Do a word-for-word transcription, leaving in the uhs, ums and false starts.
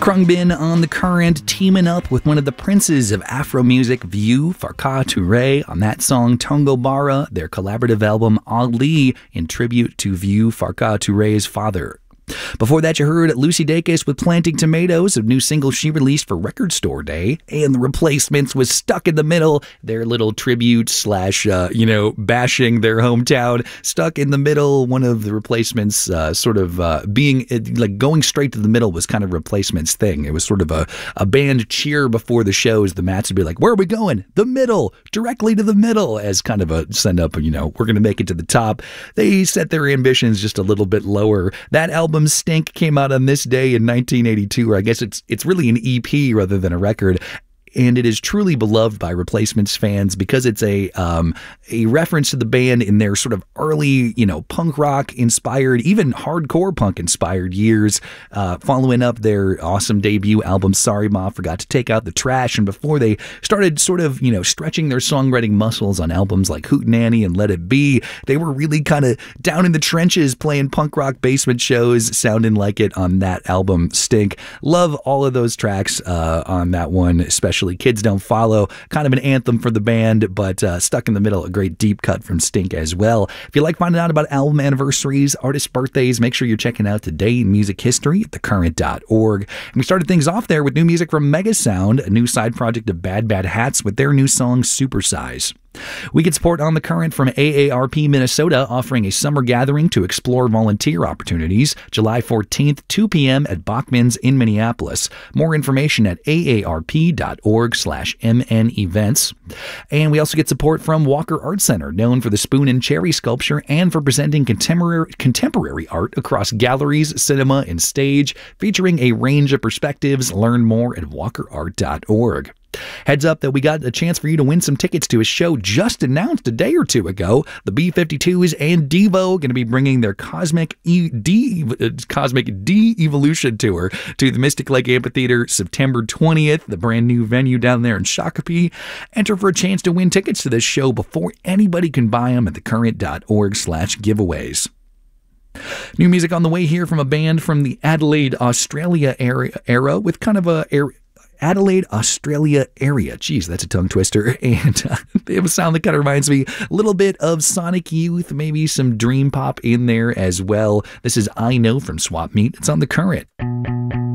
Khruangbin on the Current, teaming up with one of the princes of Afro music, Vieux Farka Touré, on that song Tongo Bara, their collaborative album Ali, in tribute to Vieux Farka Touré's father. Before that, you heard Lucy Dacus with Planting Tomatoes, a new single she released for Record Store Day, and The Replacements was Stuck in the Middle, their little tribute slash, uh, you know, bashing their hometown. Stuck in the Middle, one of The Replacements uh, sort of uh, being, like, going straight to the middle was kind of Replacements' thing. It was sort of a, a band cheer before the shows. The Mats would be like, where are we going? The middle, directly to the middle, as kind of a send up, you know, we're going to make it to the top. They set their ambitions just a little bit lower. That album Stink came out on this day in nineteen eighty-two, or I guess it's it's really an E P rather than a record. And it is truly beloved by Replacements fans because it's a um, a reference to the band in their sort of early, you know, punk rock inspired, even hardcore punk inspired years, uh, following up their awesome debut album, Sorry Ma Forgot to Take Out the Trash. And before they started sort of, you know, stretching their songwriting muscles on albums like Hootenanny and Let It Be, they were really kind of down in the trenches playing punk rock basement shows, sounding like it on that album, Stink. Love all of those tracks uh, on that one, especially Kids Don't Follow, kind of an anthem for the band, but uh, Stuck in the Middle, a great deep cut from Stink as well. If you like finding out about album anniversaries, artist birthdays, make sure you're checking out Today in Music History at the current dot org. And we started things off there with new music from Megasound, a new side project of Bad Bad Hats with their new song Supersize. We get support on the Current from A A R P Minnesota, offering a summer gathering to explore volunteer opportunities, July fourteenth, two p.m. at Bachman's in Minneapolis. More information at A A R P dot org slash M N events. And we also get support from Walker Art Center, known for the Spoon and Cherry sculpture and for presenting contemporary, contemporary art across galleries, cinema, and stage, featuring a range of perspectives. Learn more at walker art dot org. Heads up that we got a chance for you to win some tickets to a show just announced a day or two ago. The B fifty-twos and Devo going to be bringing their Cosmic e- De- Cosmic De-Evolution Tour to the Mystic Lake Amphitheater September twentieth, the brand new venue down there in Shakopee. Enter for a chance to win tickets to this show before anybody can buy them at the current dot org slash giveaways. New music on the way here from a band from the Adelaide, Australia era, era with kind of a... Era, Adelaide, Australia area. Geez, that's a tongue twister. And uh, they have a sound that kind of reminds me a little bit of Sonic Youth, maybe some dream pop in there as well. This is I Know from Swap Meet. It's on the Current.